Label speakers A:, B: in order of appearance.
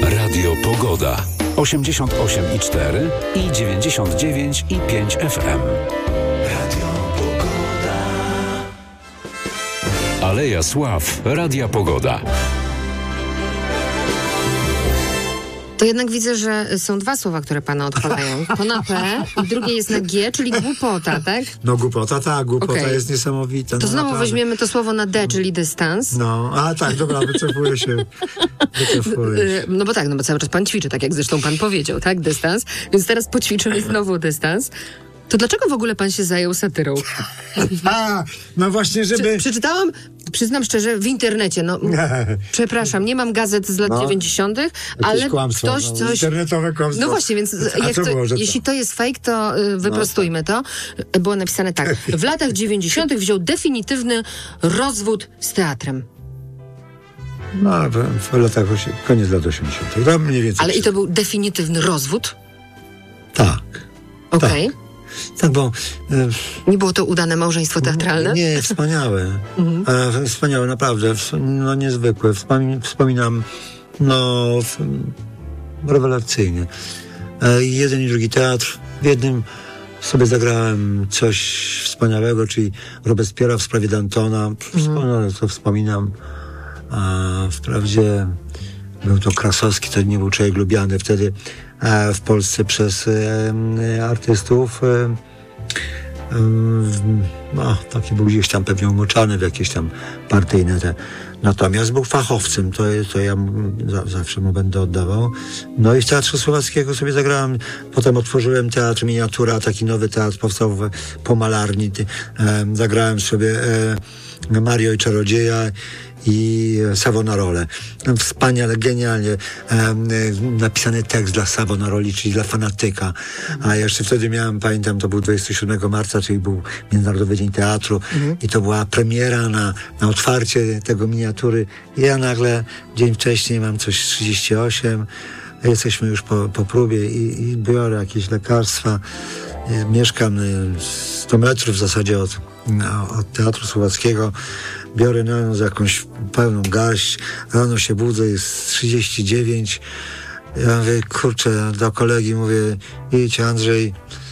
A: Radio Pogoda. 88,4 i 99,5 FM. Radio Pogoda. Aleja Sław. Radia Pogoda.
B: To jednak widzę, że są dwa słowa, które pana odpalają. To na P i drugie jest na G, czyli głupota, tak?
C: No głupota, tak, głupota
B: Okej.
C: jest niesamowita.
B: To
C: no,
B: znowu
C: naprawdę.
B: weźmiemy to słowo na D, czyli dystans.
C: No, a tak, dobra, wycofuję się.
B: No bo tak, no bo cały czas pan ćwiczy, tak jak zresztą pan powiedział, tak? Dystans. Więc teraz poćwiczymy znowu dystans. To dlaczego w ogóle pan się zajął satyrą?
C: A, no właśnie, żeby...
B: Przeczytałam, przyznam szczerze, w internecie, przepraszam, nie mam gazet z lat 90., ale
C: kłamstwo,
B: ktoś coś...
C: internetowe kłamstwo.
B: No właśnie, więc jeśli to jest fake, to wyprostujmy to. Było napisane tak. W latach 90. wziął definitywny rozwód z teatrem.
C: No, w latach, koniec lat 80. To mniej więcej.
B: Ale i to był definitywny rozwód?
C: Tak.
B: Okej.
C: Tak, bo...
B: Nie było to udane małżeństwo teatralne?
C: Nie, wspaniałe. Wspaniałe, naprawdę. No niezwykłe. Wspominam, rewelacyjnie. Jeden i drugi teatr. W jednym sobie zagrałem coś wspaniałego, czyli Robespiera w sprawie Dantona. To wspominam. A wprawdzie był to Krasowski, to nie był człowiek lubiany wtedy w Polsce przez artystów. Taki był gdzieś tam pewnie umoczany w jakieś tam partyjne te. Natomiast był fachowcem, to ja zawsze mu będę oddawał. No i w Teatrze Słowackiego sobie zagrałem, potem otworzyłem Teatr Miniatura, taki nowy teatr powstał po Malarni. Zagrałem sobie Mario i Czarodzieja i Savonarole. Wspaniale, genialnie napisany tekst dla Savonaroli, czyli dla fanatyka. A jeszcze wtedy pamiętam, to był 27 marca, czyli był Międzynarodowy Dzień Teatru i to była premiera na otwarcie tego miniatury. I ja nagle dzień wcześniej mam coś 38, jesteśmy już po próbie i biorę jakieś lekarstwa. Mieszkam 100 metrów w zasadzie od Teatru Słowackiego. Biorę za jakąś pełną garść, rano się budzę, jest 39. Ja mówię, kurczę, do kolegi mówię, idź Andrzej,